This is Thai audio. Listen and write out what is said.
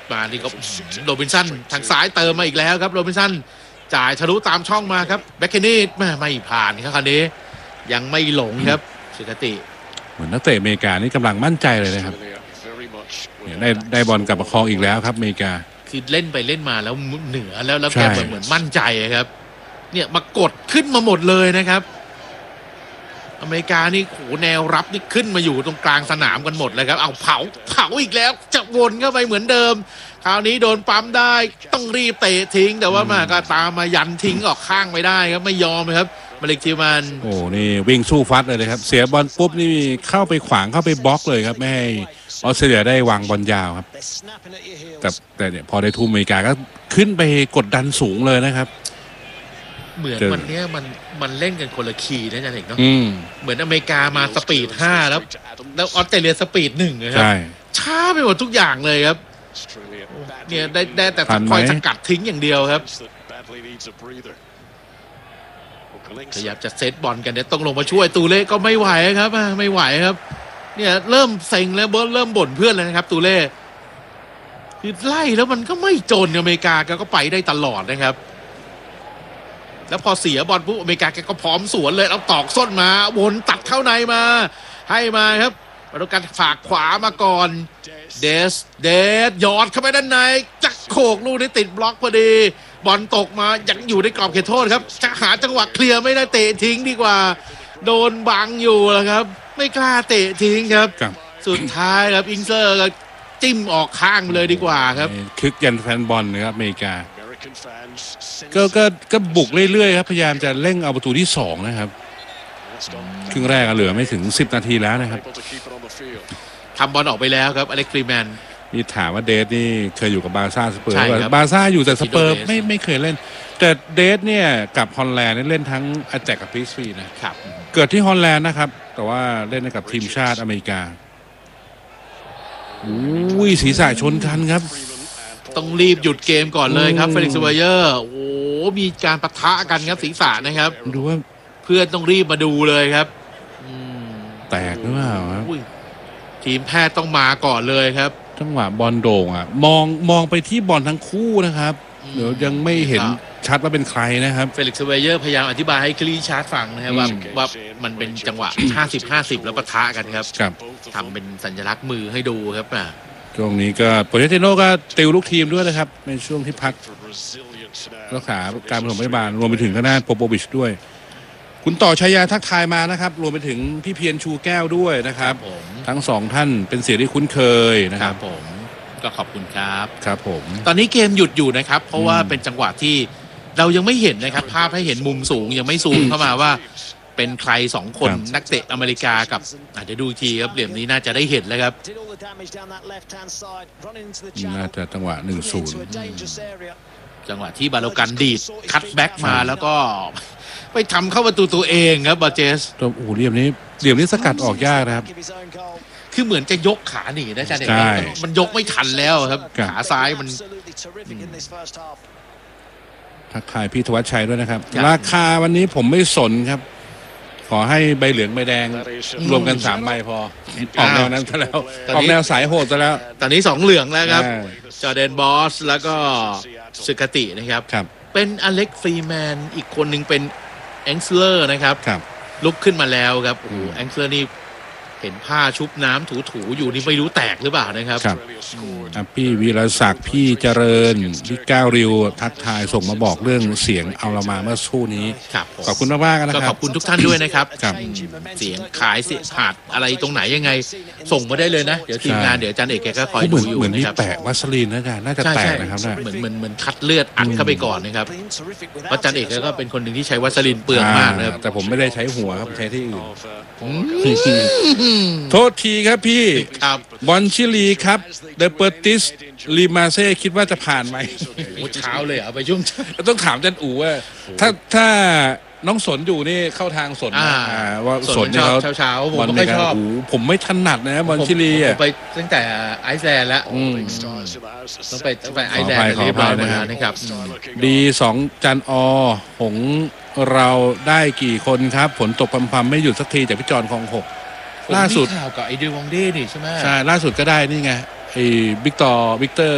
มานี่ก็โรบินสันทางซ้ายเติมมาอีกแล้วครับโรบินสันจ่ายทะลุตามช่องมาครับแบ็คเคนนี่ไม่ผ่านครับคราวนี้ยังไม่หลงครับสุกติเหมือนนักเตะอเมริกานี่กำลังมั่นใจเลยนะครับได้บอลกลับมาครองอีกแล้วครับอเมริกาคือเล่นไปเล่นมาแล้วเหนือแล้วแกเหมือนมั่นใจครับเนี่ยมากดขึ้นมาหมดเลยนะครับอเมริกานี่โหแนวรับนี่ขึ้นมาอยู่ตรงกลางสนามกันหมดเลยครับเอาเผาอีกแล้วจะวนเข้าไปเหมือนเดิมคราวนี้โดนปั๊มได้ต้องรีบเตะทิ้งแต่ว่ามาก็ตามมายันทิ้งออกข้างไม่ได้ครับไม่ยอมครับมาเลกทิมันโอ้นี่วิ่งสู้ฟัดเลยครับเสียบอลปุ๊บนี่เข้าไปขวางเข้าไปบล็อกเลยครับไม่ให้ออสเตรเลียได้วางบอลยาวครับแต่เนี่ยพอได้ทุ่มอเมริกาก็ขึ้นไปกดดันสูงเลยนะครับเหมือนวันนี้มันเล่นกันคนละคีย์นะจันเอกเนาะเหมือนอเมริกามาสปีด5แล้วออสเตรเลียสปีด1นะครับช้าไปหมดทุกอย่างเลยครับเนี่ยได้แต่คอยสกัดทิ้งอย่างเดียวครับพยายามจะเซตบอลกันเนี่ยต้องลงมาช่วยตูเล่ก็ไม่ไหวครับไม่ไหวครับเนี่ยเริ่มเซ็งแล้วเริ่มบ่นเพื่อนเลยนะครับตูเล่คือไล่แล้วมันก็ไม่จนอเมริกาก็ไปได้ตลอดนะครับแล้วพอเสียบอลปุ๊บอเมริกาแกก็พร้อมสวนเลยเอาตอกส้นมาวนตัดเข้าในมาให้มาครับมาดูการฝากขวามาก่อนเดสหยอดเข้าไปด้านในจักโขกลูกนี้ติดบล็อกพอดีบอลตกมายังอยู่ในกรอบเขตโทษครับจะหาจังหวะเคลียร์ไม่ได้เตะทิ้งดีกว่าโดนบังอยู่แล้วครับไม่กล้าเตะทิ้งครับสุดท้ายครับอิงเซอร์ก็จิ้มออกข้างเลยดีกว่าครับคึกยันแฟนบอลนะครับอเมริกาก็บุกเรื่อยๆครับพยายามจะเร่งเอาประตูที่2นะครับครึ่งแรกเหลือไม่ถึง10นาทีแล้วนะครับทำบอลออกไปแล้วครับอเล็กซ์ฟรีแมนมีถามว่าเดสนี่เคยอยู่กับบาร์ซ่าสเปอร์บาร์ซ่าอยู่แต่สเปอร์ไม่เคยเล่นแต่เดสเนี่ยกับฮอลแลนด์เล่นทั้งแอตแทกกับพีซฟรีนะครับเกิดที่ฮอลแลนด์นะครับแต่ว่าเล่นกับทีมชาติอเมริกาอุ้ยศีรษะชนกันครับต้องรีบหยุดเกมก่อนเลยครับเฟลิกซ์ไวเยอร์โอ้โหมีการปะทะกันครับศีรษะนะครับดูว่าเพื่อนต้องรีบมาดูเลยครับแตกหรือเปล่าครับทีมแพทย์ต้องมาก่อนเลยครับจังหวะบอลโด่งมองไปที่บอลทั้งคู่นะครับเดี๋ยวยังไม่เห็นชัดว่าเป็นใครนะครับเฟลิกซ์ไวเยอร์พยายามอธิบายให้คลีชาร์ดฟังนะครับว่ามันเป็นจังหวะ50-50แล้วปะทะกันครับทำเป็นสัญลักษณ์มือให้ดูครับช่วงนี้ก็โปรเจติโน่ก็ติวลูกทีมด้วยนะครับในช่วงที่พักรักษาการปฐมพยาบาลรวมไปถึงคณะโปโปวิชด้วยคุณต่อชัยยาทักทายมานะครับรวมไปถึงพี่เพียรชูแก้วด้วยนะครับทั้ง2ท่านเป็นเสียงที่คุ้นเคยนะครับผมก็ขอบคุณครับครับผมตอนนี้เกมหยุดอยู่นะครับเพราะว่าเป็นจังหวะที่เรายังไม่เห็นนะครับภาพให้เห็นมุมสูงยังไม่ซูมเข้ามาว่าเป็นใคร2คนนักเตะอเมริกากับเดี๋ยวดูทีครับเหลี่ยมนี้น่าจะได้เห็นแล้วครับน่าจะจังหวะ 1-0 จังหวะที่บาโลกันดีดคัตแบ็กมาแล้วก็ไปทำเข้าประตูตัวเองครับบาเจสตัวเหลี่ยมนี้สกัดออกยากนะครับคือเหมือนจะยกขาหนีนะจ๊ะเด็กมันยกไม่ทันแล้วครับขาซ้ายมันทักทายพี่ธวัชชัยด้วยนะครับราคาวันนี้ผมไม่สนครับขอให้ใบเหลืองใบแดงรวมกัน3ใบพอออกแนวนั้นซะแล้วออกแนวสายโหดซะแล้วตอนนี้2เหลืองแล้วครับจอร์แดนบอสแล้วก็สึกตินะครับเป็นอเล็กฟรีแมนอีกคนหนึ่งเป็นแองซ์เลอร์นะครับลุกขึ้นมาแล้วครับโอ้แองซ์เลอร์นี่เห็นผ้าชุบน้ำถูอยู่นี่ไม่รู้แตกหรือเปล่านะครับพี่วีรศักดิ์พี่เจริญพี่ก้าวริวทักทายส่งมาบอกเรื่องเสียงเอาละมาเมื่อสู้นี้ขอบคุณมากๆนะครับขอบคุณทุกท่านด้วยนะครับเสียงขายเสียขาดอะไรตรงไหนยังไงส่งมาได้เลยนะเดี๋ยวทีมงานเดี๋ยวอาจารย์เอกแกก็คอยดูอยู่เหมือนมีแปะวัสลีนนะจ๊ะน่าจะแตกนะครับเหมือนคัดเลือดอัดเข้าไปก่อนนะครับอาจารย์เอกก็เป็นคนหนึ่งที่ใช้วัสลีนเปลืองมากนะครับแต่ผมไม่ได้ใช้หัวครับใช้ที่อื่นโทษทีครับพี่บอลชิลีครับเดเปอร์ติสลีมาเซ่คิดว่าจะผ่านไหมเช้าเลยไปช่วงต้องถามจันอู๋ว่าถ้าน้องสนอยู่นี่เข้าทางสนว่าสนเขาเช้าผมไม่ชอบผมไม่ถนัดนะบอลชิลีไปตั้งแต่ไอซ์แลนด์แล้วต้องไปไอซ์แลนด์เรียบร้อยนะครับดี2จันอหงเราได้กี่คนครับฝนตกพำๆไม่หยุดสักทีจากพี่จอนคลอง6ล่าสุดข่าวกับไอเดวองเด้ดิใช่ไหมใช่ล่าสุดก็ได้นี่ไงไอ้วิกเตอร์